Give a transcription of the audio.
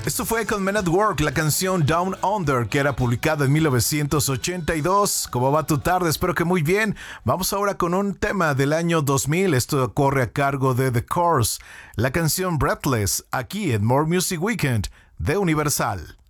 Esto fue con Men at Work, la canción Down Under, que era publicada en 1982. ¿Cómo va tu tarde? Espero que muy bien. Vamos ahora con un tema del año 2000. Esto corre a cargo de The Course, la canción Breathless, aquí en More Music Weekend de Universal.